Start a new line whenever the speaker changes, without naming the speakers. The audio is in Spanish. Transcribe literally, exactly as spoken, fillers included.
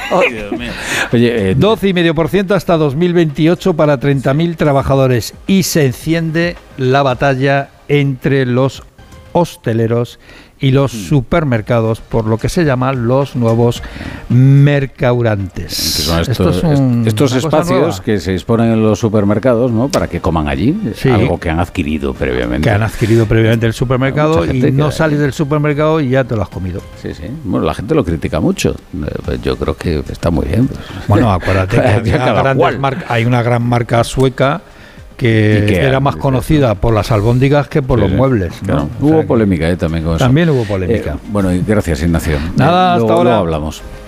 Oh, Dios mío.
Oye, eh,
doce coma cinco por ciento hasta dos mil veintiocho para treinta mil trabajadores. Y se enciende la batalla entre los hosteleros y los supermercados por lo que se llaman los nuevos mercaurantes.
que son estos,
Esto es un-
estos
una cosa
espacios
nueva
que se disponen en los supermercados, ¿no? Para que coman allí,
Sí.
algo que han adquirido previamente.
que han adquirido previamente el supermercado
Mucha
y
gente
no
que-
sales del supermercado y ya te lo has comido.
Sí, sí. Bueno, la gente lo critica mucho. Eh, pues yo creo que está muy bien. Pues.
Bueno, acuérdate que
Cada
había
cada
grandes
cual.
mar- hay una gran marca sueca que
¿Y qué?
era más conocida por las albóndigas que por
Sí,
los
sí.
muebles, ¿no?
Claro.
O sea
Hubo
que
polémica eh, también con eso.
también hubo polémica.
Eh, bueno, y gracias, Ignacio.
Nada,
Eh,
hasta
luego-
ahora.
luego hablamos.